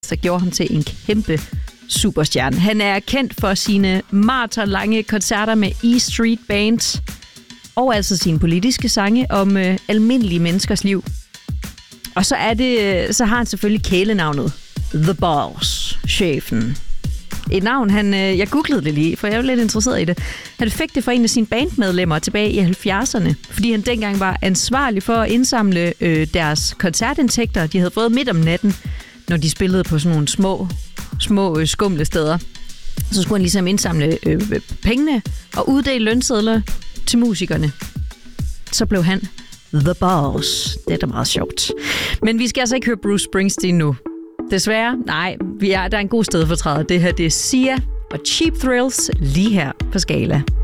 så gjorde ham til en kæmpe superstjerne. Han er kendt for sine maratonlange koncerter med E Street Band, og altså sine politiske sange om almindelige menneskers liv. Og så har han selvfølgelig kælenavnet The Boss, chefen. Et navn, jeg googlede det lige, for jeg var lidt interesseret i det. Han fik det fra en af sine bandmedlemmer tilbage i 70'erne, fordi han dengang var ansvarlig for at indsamle deres koncertindtægter, de havde fået midt om natten, når de spillede på sådan nogle små skumle steder. Så skulle han ligesom indsamle pengene og uddele lønsedler til musikerne. Så blev han The Boss. Det er da meget sjovt. Men vi skal altså ikke høre Bruce Springsteen nu. Desværre, nej, der er en god stedfortræder. Det her, det er Sia og Cheap Thrills lige her på Skala.